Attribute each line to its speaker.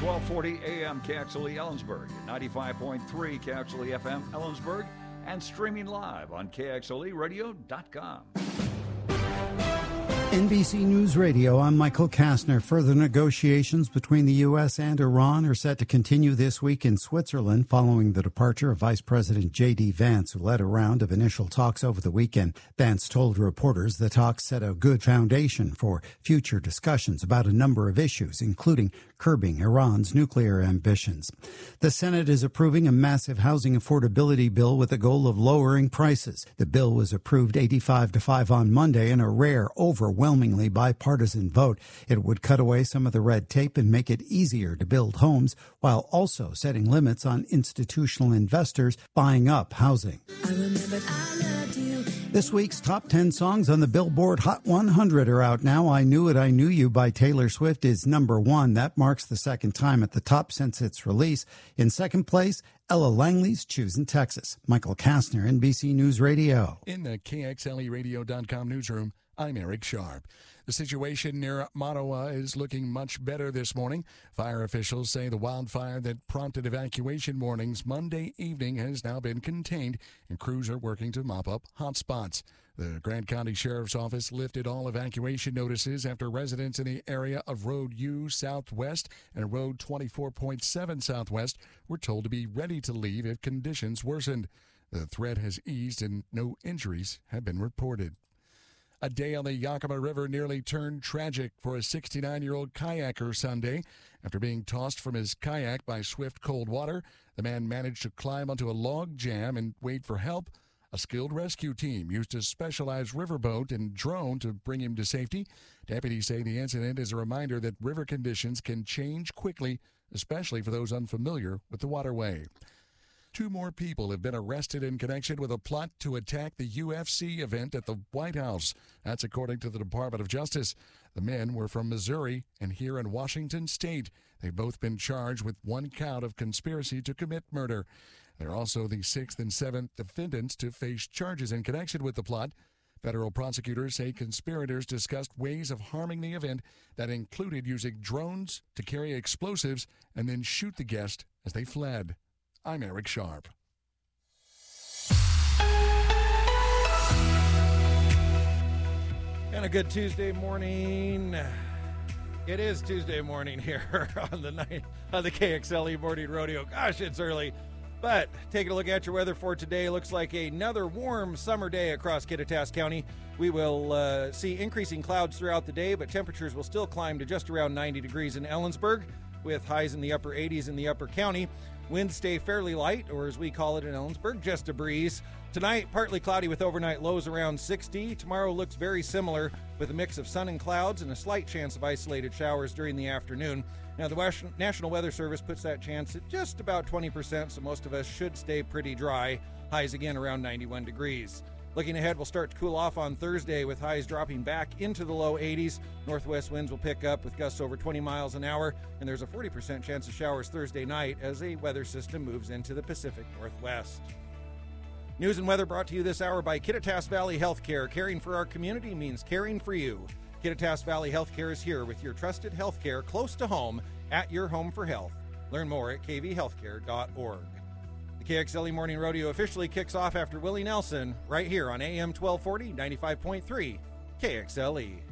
Speaker 1: 1240 AM KXLE Ellensburg, 95.3 KXLE FM Ellensburg, and streaming live on KXLEradio.com.
Speaker 2: NBC News Radio, I'm Michael Kastner. Further negotiations between the U.S. and Iran are set to continue this week in Switzerland following the departure of Vice President J.D. Vance, who led a round of initial talks over the weekend. Vance told reporters the talks set a good foundation for future discussions about a number of issues, including curbing Iran's nuclear ambitions. The Senate is approving a massive housing affordability bill with the goal of lowering prices. The bill was approved 85-5 on Monday in a rare, overwhelmingly bipartisan vote. It would cut away some of the red tape and make it easier to build homes, while also setting limits on institutional investors buying up housing. This week's top 10 songs on the Billboard Hot 100 are out now. I Knew It, I Knew You by Taylor Swift is number one. That marks the second time at the top since its release. In second place, Ella Langley's Choosing Texas. Michael Kastner, NBC News Radio.
Speaker 3: In the KXLEradio.com newsroom, I'm Eric Sharp. The situation near Mattawa is looking much better this morning. Fire officials say the wildfire that prompted evacuation warnings Monday evening has now been contained, and crews are working to mop up hot spots. The Grant County Sheriff's Office lifted all evacuation notices after residents in the area of Road U Southwest and Road 24.7 Southwest were told to be ready to leave if conditions worsened. The threat has eased and no injuries have been reported. A day on the Yakima River nearly turned tragic for a 69-year-old kayaker Sunday. After being tossed from his kayak by swift cold water, the man managed to climb onto a log jam and wait for help. A skilled rescue team used a specialized riverboat and drone to bring him to safety. Deputies say the incident is a reminder that river conditions can change quickly, especially for those unfamiliar with the waterway. 2 more people have been arrested in connection with a plot to attack the UFC event at the White House. That's according to the Department of Justice. The men were from Missouri and here in Washington State. They've both been charged with 1 count of conspiracy to commit murder. They're also the 6th and 7th defendants to face charges in connection with the plot. Federal prosecutors say conspirators discussed ways of harming the event that included using drones to carry explosives and then shoot the guest as they fled. I'm Eric Sharp.
Speaker 4: And a good Tuesday morning. It is Tuesday morning here on the KXLE Morning Rodeo. Gosh, it's early. But taking a look at your weather for today, looks like another warm summer day across Kittitas County. We will see increasing clouds throughout the day, but temperatures will still climb to just around 90 degrees in Ellensburg, with highs in the upper 80s in the upper county. Winds stay fairly light, or as we call it in Ellensburg, just a breeze. Tonight, partly cloudy with overnight lows around 60. Tomorrow looks very similar with a mix of sun and clouds and a slight chance of isolated showers during the afternoon. Now, the National Weather Service puts that chance at just about 20%, so most of us should stay pretty dry. Highs again around 91 degrees. Looking ahead, we'll start to cool off on Thursday with highs dropping back into the low 80s. Northwest winds will pick up with gusts over 20 miles an hour, and there's a 40% chance of showers Thursday night as a weather system moves into the Pacific Northwest. News and weather brought to you this hour by Kittitas Valley Healthcare. Caring for our community means caring for you. Kittitas Valley Healthcare is here with your trusted healthcare close to home at your home for health. Learn more at kvhealthcare.org. The KXLE Morning Rodeo officially kicks off after Willie Nelson right here on AM 1240, 95.3 KXLE.